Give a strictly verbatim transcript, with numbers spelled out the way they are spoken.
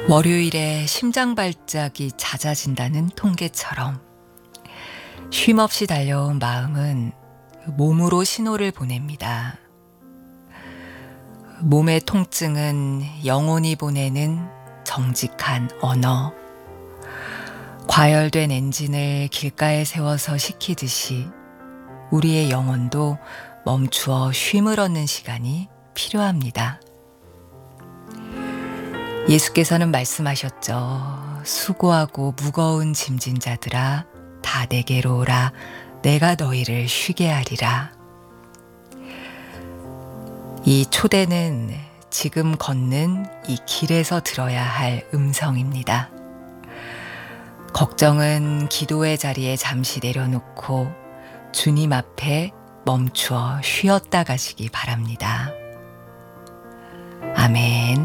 월요일에 심장 발작이 잦아진다는 통계처럼 쉼없이 달려온 마음은 몸으로 신호를 보냅니다. 몸의 통증은 영혼이 보내는 정직한 언어. 과열된 엔진을 길가에 세워서 식히듯이 우리의 영혼도 멈추어 쉼을 얻는 시간이 필요합니다. 예수께서는 말씀하셨죠. 수고하고 무거운 짐진 자들아 다 내게로 오라. 내가 너희를 쉬게 하리라. 이 초대는 지금 걷는 이 길에서 들어야 할 음성입니다. 걱정은 기도의 자리에 잠시 내려놓고 주님 앞에 멈추어 쉬었다 가시기 바랍니다. 아멘.